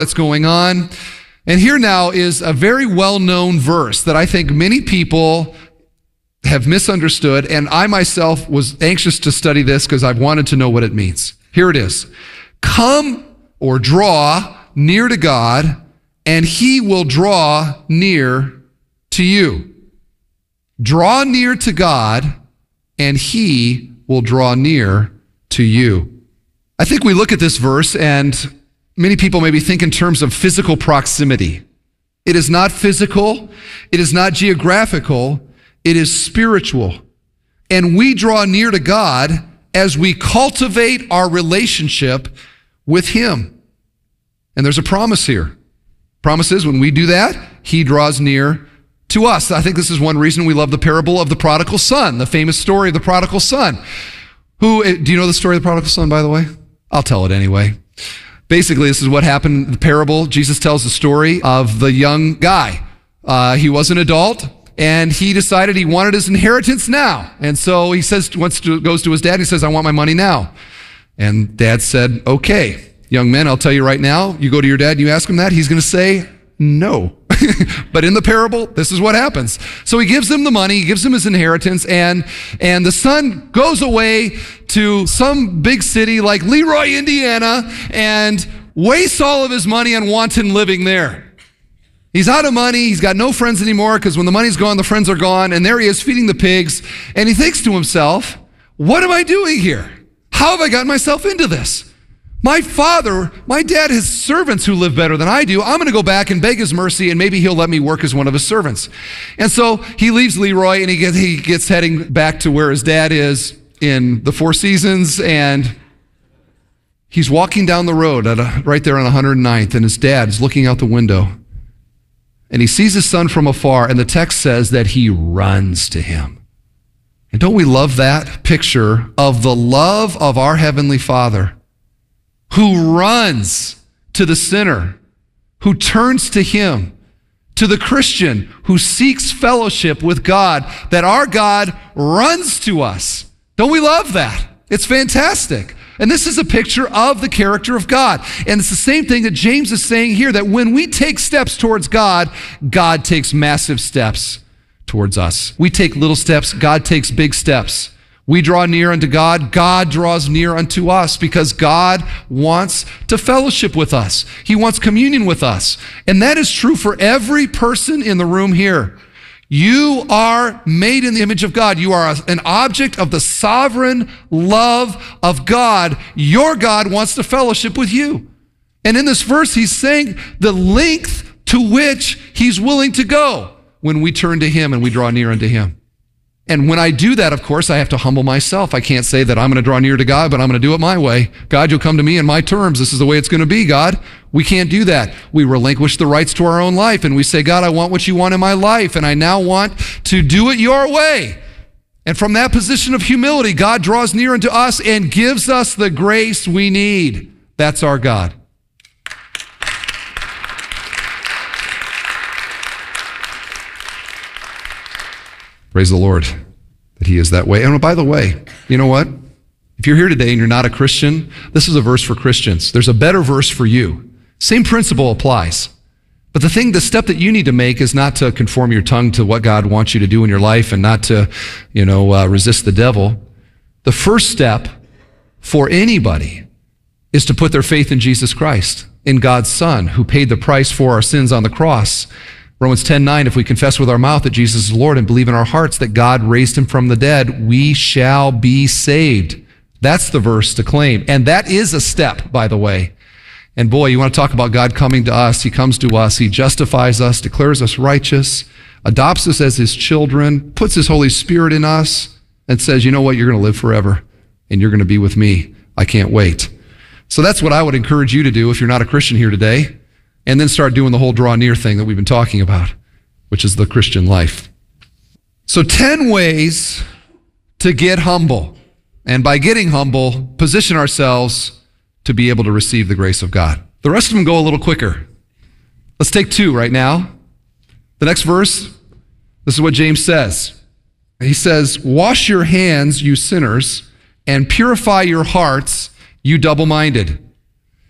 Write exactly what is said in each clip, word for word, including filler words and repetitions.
that's going on. And here now is a very well-known verse that I think many people have misunderstood, and I myself was anxious to study this because I've wanted to know what it means. Here it is. Come or draw near to God, and he will draw near to you. Draw near to God, and he will draw near to you. I think we look at this verse, and many people maybe think in terms of physical proximity. It is not physical. It is not geographical. It is spiritual. And we draw near to God as we cultivate our relationship with him. And there's a promise here. Promise is when we do that, he draws near to us. I think this is one reason we love the parable of the prodigal son, the famous story of the prodigal son. Who, do you know the story of the prodigal son, by the way? I'll tell it anyway. Basically, this is what happened in the parable. Jesus tells the story of the young guy. Uh, he was an adult, and he decided he wanted his inheritance now. And so he says, wants to, goes to his dad, and he says, I want my money now. And dad said, okay. Young men, I'll tell you right now, you go to your dad and you ask him that, he's going to say no. But in the parable, this is what happens. So he gives him the money, he gives him his inheritance, and, and the son goes away to some big city like Leroy, Indiana, and wastes all of his money on wanton living there. He's out of money, he's got no friends anymore, because when the money's gone, the friends are gone, and there he is feeding the pigs, and he thinks to himself, what am I doing here? How have I gotten myself into this? My father, my dad has servants who live better than I do. I'm going to go back and beg his mercy, and maybe he'll let me work as one of his servants. And so he leaves Leroy, and he gets, he gets heading back to where his dad is in the Four Seasons, and he's walking down the road at a, right there on one hundred ninth, and his dad is looking out the window, and he sees his son from afar, and the text says that he runs to him. And don't we love that picture of the love of our Heavenly Father, who runs to the sinner, who turns to him, to the Christian who seeks fellowship with God, that our God runs to us. Don't we love that? It's fantastic. And this is a picture of the character of God. And it's the same thing that James is saying here, that when we take steps towards God, God takes massive steps towards us. We take little steps, God takes big steps. We draw near unto God, God draws near unto us, because God wants to fellowship with us. He wants communion with us. And that is true for every person in the room here. You are made in the image of God. You are an object of the sovereign love of God. Your God wants to fellowship with you. And in this verse, he's saying the length to which he's willing to go when we turn to him and we draw near unto him. And when I do that, of course, I have to humble myself. I can't say that I'm going to draw near to God, but I'm going to do it my way. God, you'll come to me in my terms. This is the way it's going to be, God. We can't do that. We relinquish the rights to our own life, and we say, God, I want what you want in my life, and I now want to do it your way. And from that position of humility, God draws near unto us and gives us the grace we need. That's our God. Praise the Lord that he is that way. And by the way, you know what? If you're here today and you're not a Christian, this is a verse for Christians. There's a better verse for you. Same principle applies. But the thing, the step that you need to make is not to conform your tongue to what God wants you to do in your life and not to, you know, uh, resist the devil. The first step for anybody is to put their faith in Jesus Christ, in God's Son, who paid the price for our sins on the cross. Romans ten nine, if we confess with our mouth that Jesus is Lord and believe in our hearts that God raised him from the dead, we shall be saved. That's the verse to claim. And that is a step, by the way. And boy, you want to talk about God coming to us. He comes to us. He justifies us, declares us righteous, adopts us as his children, puts his Holy Spirit in us, and says, you know what, you're going to live forever, and you're going to be with me. I can't wait. So that's what I would encourage you to do if you're not a Christian here today. And then start doing the whole draw near thing that we've been talking about, which is the Christian life. So ten ways to get humble. And by getting humble, position ourselves to be able to receive the grace of God. The rest of them go a little quicker. Let's take two right now. The next verse, this is what James says. He says, wash your hands, you sinners, and purify your hearts, you double-minded.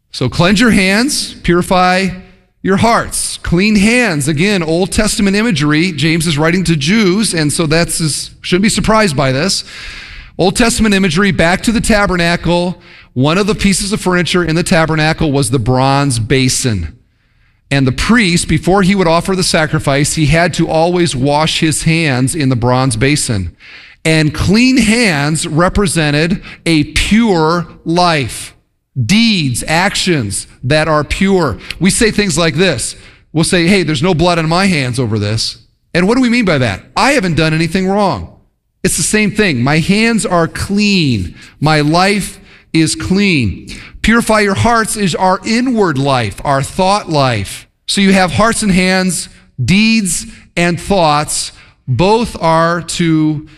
So cleanse your hands, purify your hearts. Clean hands. Again, Old Testament imagery. James is writing to Jews, and so that's shouldn't be surprised by this. Old Testament imagery, back to the tabernacle. One of the pieces of furniture in the tabernacle was the bronze basin. And the priest, before he would offer the sacrifice, he had to always wash his hands in the bronze basin. And clean hands represented a pure life. Deeds, actions that are pure. We say things like this. We'll say, hey, there's no blood on my hands over this. And what do we mean by that? I haven't done anything wrong. It's the same thing. My hands are clean. My life is clean. Purify your hearts is our inward life, our thought life. So you have hearts and hands, deeds and thoughts. Both are to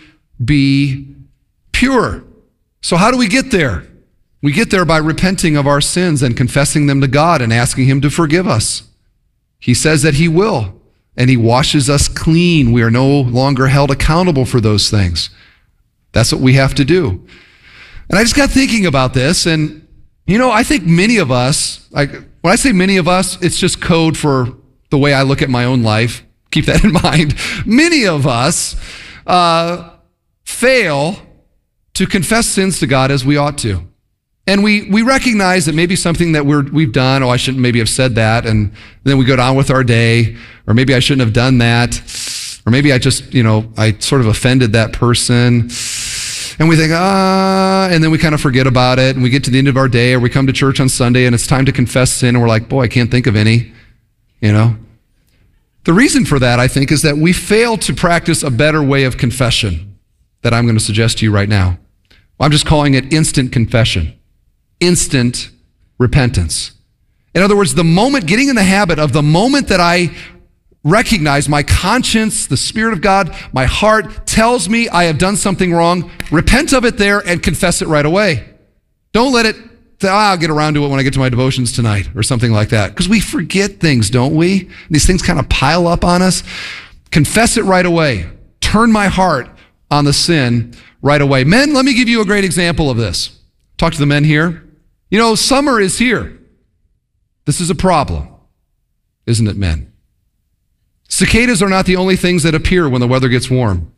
be pure. So how do we get there? We get there by repenting of our sins and confessing them to God and asking Him to forgive us. He says that He will, and He washes us clean. We are no longer held accountable for those things. That's what we have to do. And I just got thinking about this, and you know, I think many of us, like when I say many of us, it's just code for the way I look at my own life. Keep that in mind. Many of us uh, fail to confess sins to God as we ought to. And we we recognize that maybe something that we're, we've done, oh, I shouldn't maybe have said that, and then we go down with our day, or maybe I shouldn't have done that, or maybe I just, you know, I sort of offended that person, and we think, ah, and then we kind of forget about it, and we get to the end of our day, or we come to church on Sunday, and it's time to confess sin, and we're like, boy, I can't think of any, you know. The reason for that, I think, is that we fail to practice a better way of confession that I'm going to suggest to you right now. I'm just calling it instant confession. Instant repentance. In other words, the moment, getting in the habit of the moment that I recognize my conscience, the Spirit of God, my heart tells me I have done something wrong, repent of it there and confess it right away. Don't let it, oh, I'll get around to it when I get to my devotions tonight or something like that. Because we forget things, don't we? These things kind of pile up on us. Confess it right away. Turn my heart on the sin right away. Men, let me give you a great example of this. Talk to the men here. You know, summer is here. This is a problem, isn't it, men? Cicadas are not the only things that appear when the weather gets warm.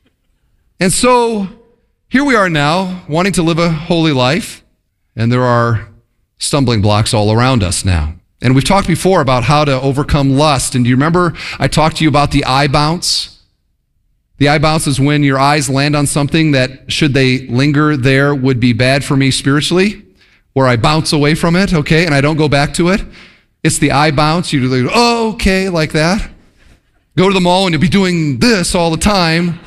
And so, here we are now, wanting to live a holy life, and there are stumbling blocks all around us now. And we've talked before about how to overcome lust. And do you remember I talked to you about the eye bounce? The eye bounce is when your eyes land on something that, should they linger there, would be bad for me spiritually. Where I bounce away from it, okay, and I don't go back to it. It's the eye bounce. You do, oh, okay, like that. Go to the mall and you'll be doing this all the time.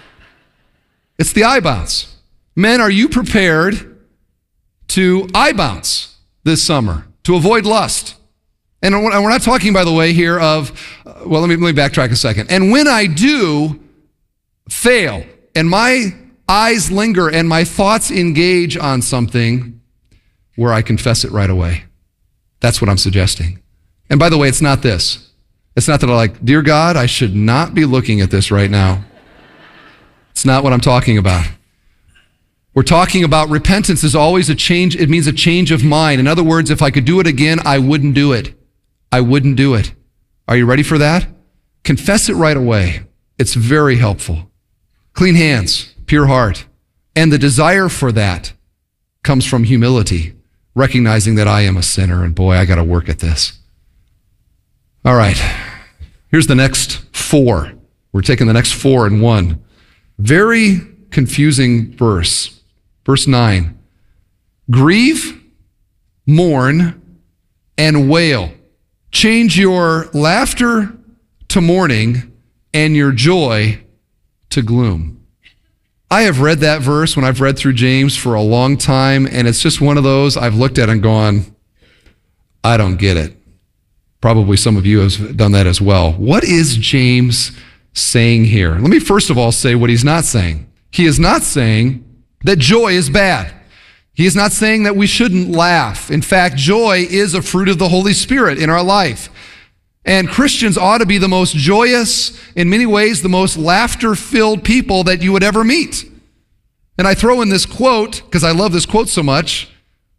It's the eye bounce. Men, are you prepared to eye bounce this summer to avoid lust? And we're not talking, by the way, here of, well, let me, let me backtrack a second. And when I do fail and my eyes linger and my thoughts engage on something, where I confess it right away. That's what I'm suggesting. And by the way, it's not this. It's not that I'm like, dear God, I should not be looking at this right now. It's not what I'm talking about. We're talking about repentance is always a change. It means a change of mind. In other words, if I could do it again, I wouldn't do it. I wouldn't do it. Are you ready for that? Confess it right away. It's very helpful. Clean hands, pure heart. And the desire for that comes from humility. Recognizing that I am a sinner, and boy, I got to work at this. All right, here's the next four. We're taking the next four in one. Very confusing verse. Verse nine. Grieve, mourn, and wail. Change your laughter to mourning and your joy to gloom. I have read that verse when I've read through James for a long time, and it's just one of those I've looked at and gone, I don't get it. Probably some of you have done that as well. What is James saying here? Let me first of all say what he's not saying. He is not saying that joy is bad. He is not saying that we shouldn't laugh. In fact, joy is a fruit of the Holy Spirit in our life. And Christians ought to be the most joyous, in many ways, the most laughter-filled people that you would ever meet. And I throw in this quote, because I love this quote so much.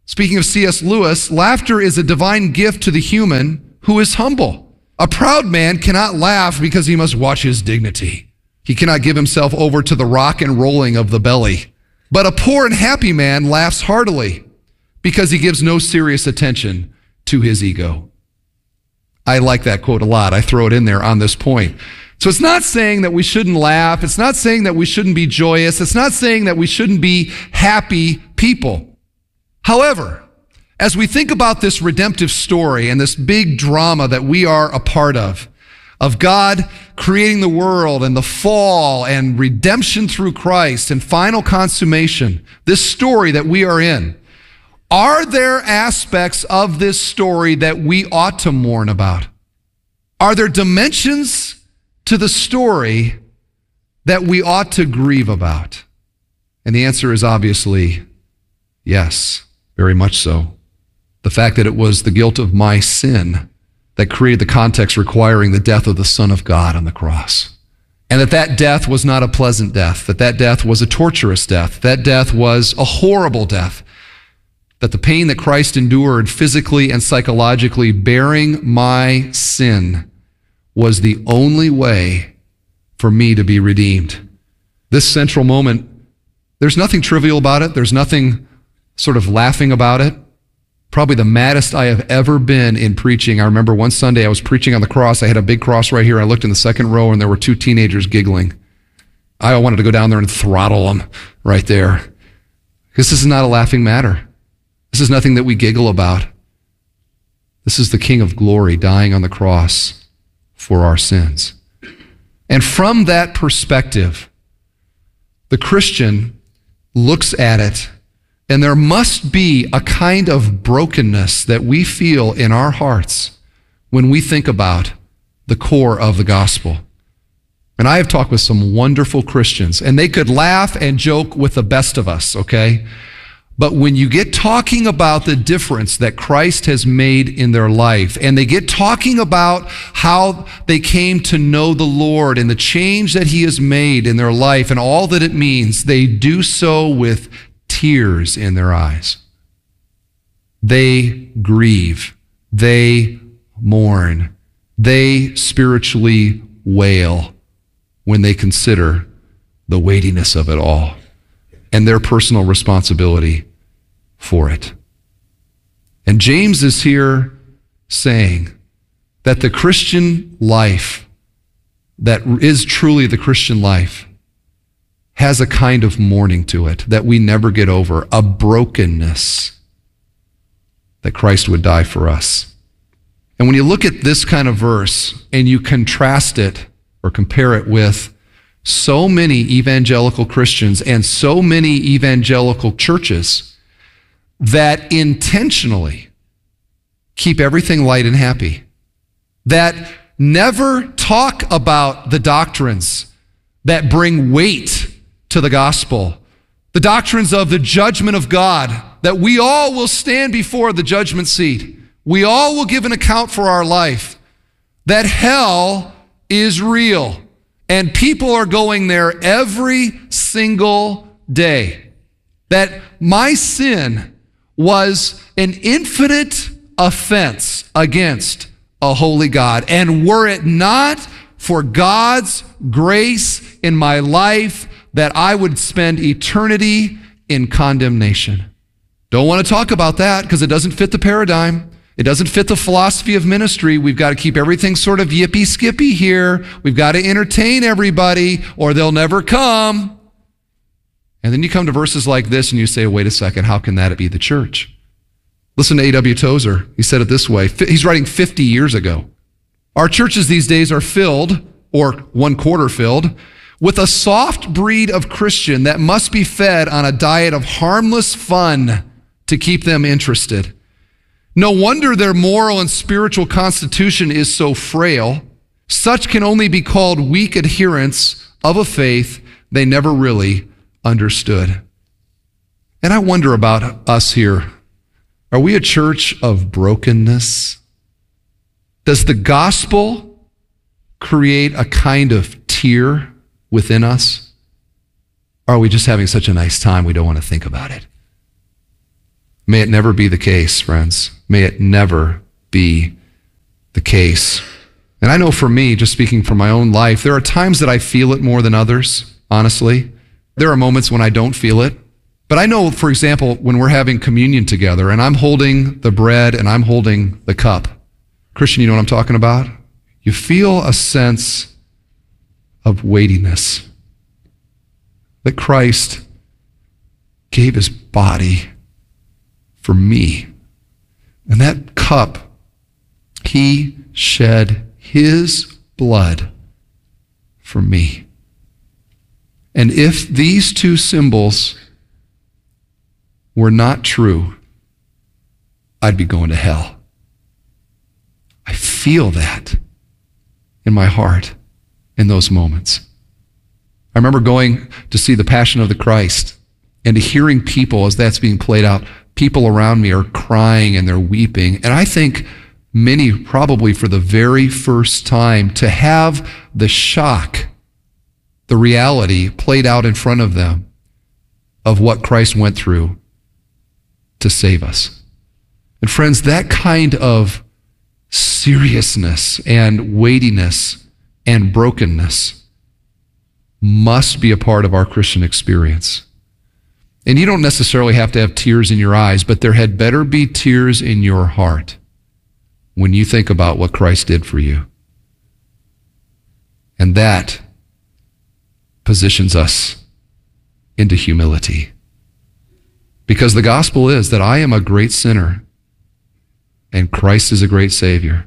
Speaking of C S Lewis, laughter is a divine gift to the human who is humble. A proud man cannot laugh because he must watch his dignity. He cannot give himself over to the rock and rolling of the belly. But a poor and happy man laughs heartily because he gives no serious attention to his ego. I like that quote a lot. I throw it in there on this point. So it's not saying that we shouldn't laugh. It's not saying that we shouldn't be joyous. It's not saying that we shouldn't be happy people. However, as we think about this redemptive story and this big drama that we are a part of, of God creating the world and the fall and redemption through Christ and final consummation, this story that we are in, are there aspects of this story that we ought to mourn about? Are there dimensions to the story that we ought to grieve about? And the answer is obviously yes, very much so. The fact that it was the guilt of my sin that created the context requiring the death of the Son of God on the cross. And that that death was not a pleasant death, that that death was a torturous death, that death was a horrible death, that the pain that Christ endured physically and psychologically bearing my sin was the only way for me to be redeemed. This central moment, there's nothing trivial about it. There's nothing sort of laughing about it. Probably the maddest I have ever been in preaching. I remember one Sunday I was preaching on the cross. I had a big cross right here. I looked in the second row and there were two teenagers giggling. I wanted to go down there and throttle them right there. Because this is not a laughing matter. This is nothing that we giggle about. This is the King of Glory dying on the cross for our sins. And from that perspective, the Christian looks at it, and there must be a kind of brokenness that we feel in our hearts when we think about the core of the gospel. And I have talked with some wonderful Christians, and they could laugh and joke with the best of us, okay? But when you get talking about the difference that Christ has made in their life, and they get talking about how they came to know the Lord and the change that he has made in their life and all that it means, they do so with tears in their eyes. They grieve. They mourn. They spiritually wail when they consider the weightiness of it all and their personal responsibility for it. And James is here saying that the Christian life, that is truly the Christian life, has a kind of mourning to it that we never get over, a brokenness that Christ would die for us. And when you look at this kind of verse and you contrast it or compare it with so many evangelical Christians and so many evangelical churches that intentionally keep everything light and happy, that never talk about the doctrines that bring weight to the gospel, the doctrines of the judgment of God, that we all will stand before the judgment seat. We all will give an account for our life, that hell is real, and people are going there every single day, that my sin was an infinite offense against a holy God, and were it not for God's grace in my life, that I would spend eternity in condemnation. Don't want to talk about that because it doesn't fit the paradigm. It doesn't fit the philosophy of ministry. We've got to keep everything sort of yippee-skippy here. We've got to entertain everybody or they'll never come. And then you come to verses like this and you say, wait a second, how can that be the church? Listen to A W Tozer. He said it this way. He's writing fifty years ago. Our churches these days are filled, or one quarter filled, with a soft breed of Christian that must be fed on a diet of harmless fun to keep them interested. No wonder their moral and spiritual constitution is so frail. Such can only be called weak adherents of a faith they never really understood. And I wonder about us here. Are we a church of brokenness? Does the gospel create a kind of tear within us? Or are we just having such a nice time we don't want to think about it? May it never be the case, friends. May it never be the case. And I know for me, just speaking from my own life, there are times that I feel it more than others, honestly. There are moments when I don't feel it. But I know, for example, when we're having communion together and I'm holding the bread and I'm holding the cup. Christian, you know what I'm talking about? You feel a sense of weightiness. That Christ gave his body for me. And that cup, he shed his blood for me. And if these two symbols were not true, I'd be going to hell. I feel that in my heart in those moments. I remember going to see The Passion of the Christ and to hearing people as that's being played out. People around me are crying and they're weeping. And I think many probably for the very first time to have the shock, the reality played out in front of them of what Christ went through to save us. And friends, that kind of seriousness and weightiness and brokenness must be a part of our Christian experience. And you don't necessarily have to have tears in your eyes, but there had better be tears in your heart when you think about what Christ did for you. And that positions us into humility. Because the gospel is that I am a great sinner and Christ is a great Savior.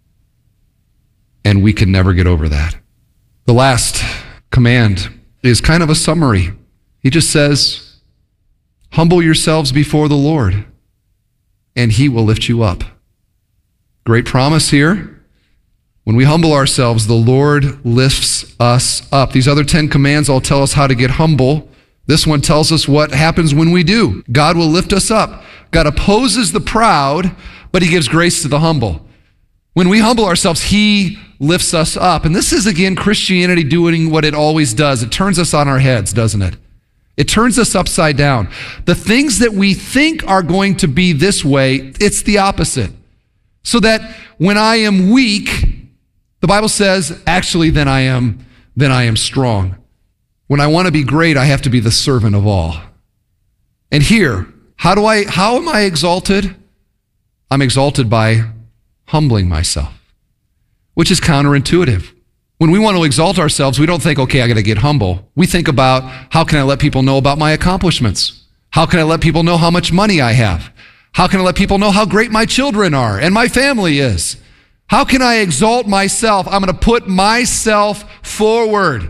And we can never get over that. The last command is kind of a summary. He just says, humble yourselves before the Lord, and he will lift you up. Great promise here. When we humble ourselves, the Lord lifts us up. These other ten commands all tell us how to get humble. This one tells us what happens when we do. God will lift us up. God opposes the proud, but he gives grace to the humble. When we humble ourselves, he lifts us up. And this is, again, Christianity doing what it always does. It turns us on our heads, doesn't it? It turns us upside down. The things that we think are going to be this way, it's the opposite. So that when I am weak, the Bible says, actually, then I am, then I am strong. When I want to be great, I have to be the servant of all. And here, how do I, how am I exalted? I'm exalted by humbling myself, which is counterintuitive. When we want to exalt ourselves, we don't think, okay, I got to get humble. We think about, how can I let people know about my accomplishments? How can I let people know how much money I have? How can I let people know how great my children are and my family is? How can I exalt myself? I'm going to put myself forward.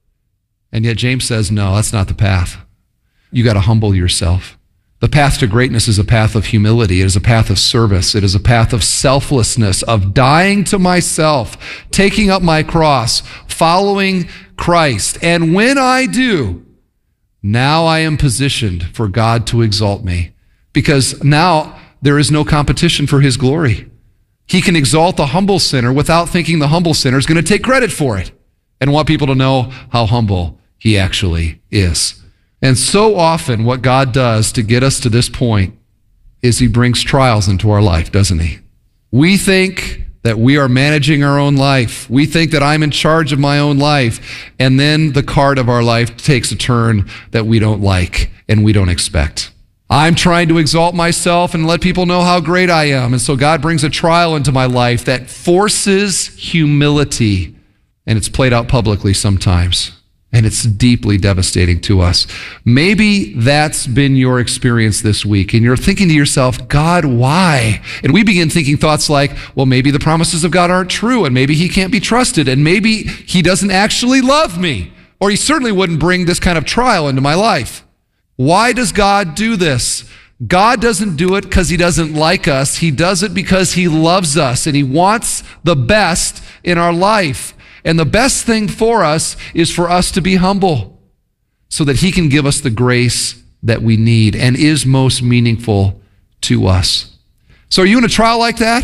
And yet James says, no, that's not the path. You got to humble yourself. The path to greatness is a path of humility. It is a path of service. It is a path of selflessness, of dying to myself, taking up my cross, following Christ. And when I do, now I am positioned for God to exalt me, because now there is no competition for his glory. He can exalt the humble sinner without thinking the humble sinner is going to take credit for it and want people to know how humble he actually is. And so often what God does to get us to this point is he brings trials into our life, doesn't he? We think that we are managing our own life. We think that I'm in charge of my own life. And then the cart of our life takes a turn that we don't like and we don't expect. I'm trying to exalt myself and let people know how great I am. And so God brings a trial into my life that forces humility. And it's played out publicly sometimes. And it's deeply devastating to us. Maybe that's been your experience this week. And you're thinking to yourself, God, why? And we begin thinking thoughts like, well, maybe the promises of God aren't true. And maybe he can't be trusted. And maybe he doesn't actually love me. Or he certainly wouldn't bring this kind of trial into my life. Why does God do this? God doesn't do it because he doesn't like us. He does it because he loves us and he wants the best in our life. And the best thing for us is for us to be humble so that he can give us the grace that we need and is most meaningful to us. So are you in a trial like that?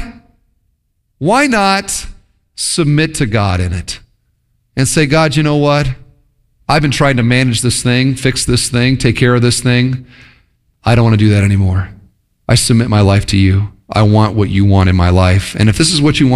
Why not submit to God in it and say, God, you know what? I've been trying to manage this thing, fix this thing, take care of this thing. I don't want to do that anymore. I submit my life to you. I want what you want in my life. And if this is what you want,